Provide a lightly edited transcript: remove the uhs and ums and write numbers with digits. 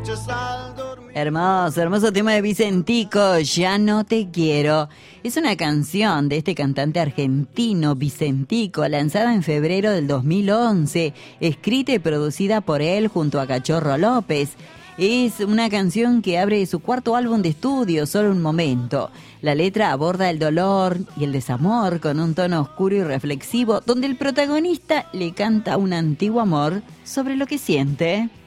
Hermoso, hermoso tema de Vicentico, Ya no te quiero. Es una canción de este cantante argentino, Vicentico, lanzada en febrero del 2011, escrita y producida por él junto a Cachorro López. Es una canción que abre su cuarto álbum de estudio, Solo un momento. La letra aborda el dolor y el desamor con un tono oscuro y reflexivo, donde el protagonista le canta a un antiguo amor sobre lo que siente.